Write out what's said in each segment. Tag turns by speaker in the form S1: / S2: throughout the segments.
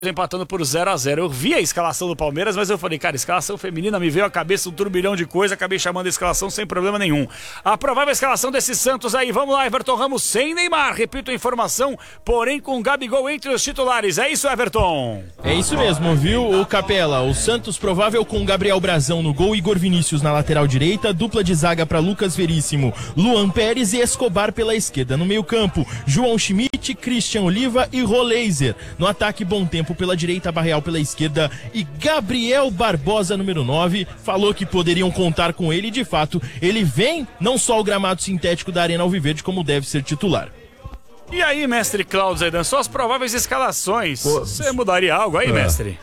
S1: empatando por 0-0. Eu vi a escalação do Palmeiras, mas eu falei, cara, escalação feminina me veio à cabeça um turbilhão de coisa, acabei chamando a escalação sem problema nenhum. A provável escalação desse Santos aí, vamos lá, Everton Ramos sem Neymar, repito a informação, porém com Gabigol entre os titulares, é isso, Everton?
S2: É isso mesmo, viu, o Capela? O Santos provável com Gabriel Brazão no gol, Igor Vinícius na lateral direita, dupla de zaga para Lucas Veríssimo, Luan Pérez e Escobar pela esquerda. No meio campo, João Schmidt, Christian Oliva e Roleiser. No ataque, Bom Tempo pela direita, Barreal pela esquerda e Gabriel Barbosa, número 9, falou que poderiam contar com ele e de fato ele vem não só ao gramado sintético da Arena Alviverde como deve ser titular.
S1: E aí, mestre Cláudio Zaidan, só as prováveis escalações, você mudaria algo aí, mestre?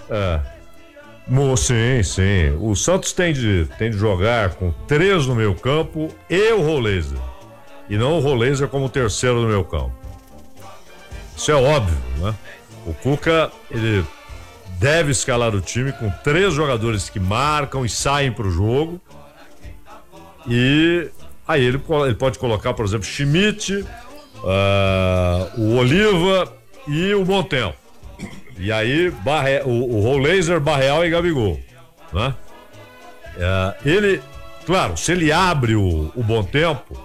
S3: Sim. O Santos tem de jogar com 3 no meio campo e o Roleiser. E não o Roleiser como terceiro no meio campo. Isso é óbvio, né? O Cuca, ele deve escalar o time com 3 jogadores que marcam e saem pro jogo. E aí ele pode colocar, por exemplo, Schmidt, o Oliva e o Bom Tempo. E aí o Roleiser, Barreal e Gabigol, né? Claro, se ele abre o Bom Tempo,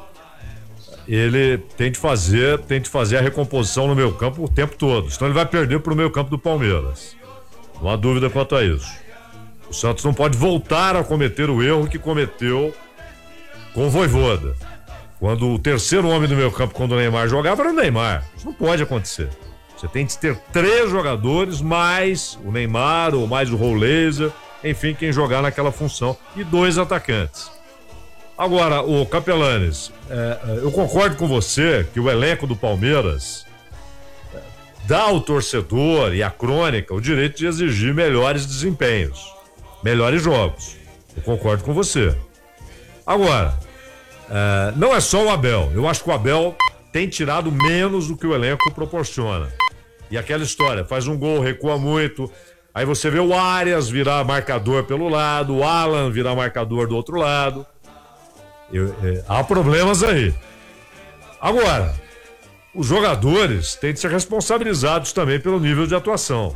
S3: ele tem de fazer a recomposição no meio campo o tempo todo. Senão ele vai perder pro meio campo do Palmeiras. Não há dúvida quanto a isso. O Santos não pode voltar a cometer o erro que cometeu com o Vojvoda. Quando o terceiro homem do meio campo, quando o Neymar jogava, era o Neymar. Isso não pode acontecer. Você tem de ter 3 jogadores, mais o Neymar ou mais o Roleiser, enfim, quem jogar naquela função, e 2 atacantes. Agora, o Capelanes, eu concordo com você que o elenco do Palmeiras dá ao torcedor e à crônica o direito de exigir melhores desempenhos, melhores jogos. Eu concordo com você. Agora, não é só o Abel. Eu acho que o Abel tem tirado menos do que o elenco proporciona. E aquela história, faz um gol, recua muito, aí você vê o Arias virar marcador pelo lado, o Alan virar marcador do outro lado. Há problemas aí. Agora, os jogadores têm de ser responsabilizados também pelo nível de atuação.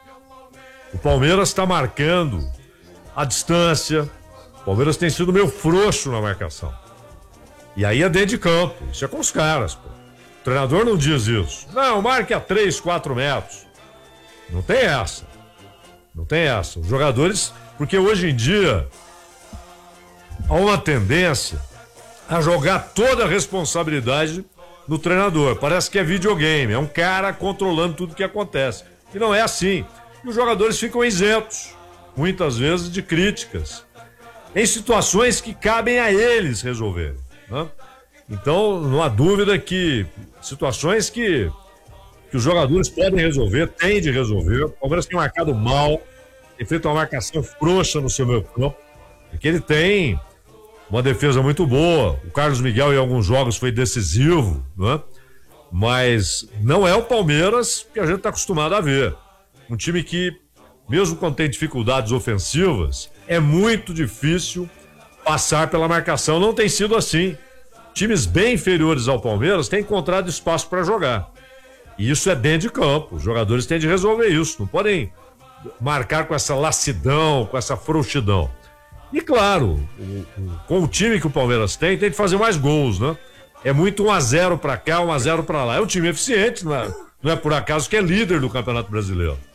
S3: O Palmeiras está marcando a distância, o Palmeiras tem sido meio frouxo na marcação. E aí é dentro de campo, isso é com os caras, pô. O treinador não diz isso. Não, marque a 3, 4 metros. Não tem essa. Não tem essa. Os jogadores, porque hoje em dia há uma tendência a jogar toda a responsabilidade no treinador. Parece que é videogame, é um cara controlando tudo que acontece. E não é assim. E os jogadores ficam isentos, muitas vezes, de críticas, em situações que cabem a eles resolverem, né? Então, não há dúvida que situações que os jogadores podem resolver, têm de resolver. O Palmeiras tem marcado mal, tem feito uma marcação frouxa no seu meio campo, porque ele tem uma defesa muito boa. O Carlos Miguel em alguns jogos foi decisivo, né? Mas não é o Palmeiras que a gente está acostumado a ver. Um time que, mesmo quando tem dificuldades ofensivas, é muito difícil passar pela marcação. Não tem sido assim. Times bem inferiores ao Palmeiras têm encontrado espaço para jogar. E isso é dentro de campo. Os jogadores têm de resolver isso. Não podem marcar com essa lassidão, com essa frouxidão. E claro, com o time que o Palmeiras tem de fazer mais gols, né? É muito 1-0 para cá, 1-0 para lá. É um time eficiente, não é por acaso que é líder do Campeonato Brasileiro.